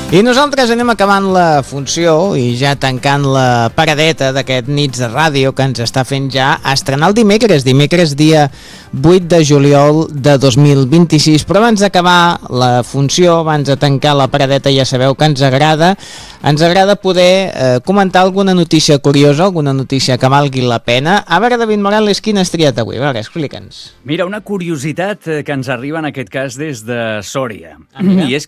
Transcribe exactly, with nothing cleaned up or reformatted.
I nosaltres anem acabant la funció i ja tancant la paradeta d'aquest Nits de Ràdio que ens està fent ja estrenar el dimecres, dimecres dia vuit de juliol de dos mil vint-i-sis. Però abans d'acabar la funció, abans de tancar la paradeta, ja sabeu que ens agrada ens agrada poder eh, comentar alguna notícia curiosa, alguna notícia que valgui la pena. A veure, David Morales, quina has triat avui? A veure, explica'ns. Mira, una curiositat que ens arriba en aquest cas des de Sòria. Ah, mira. I és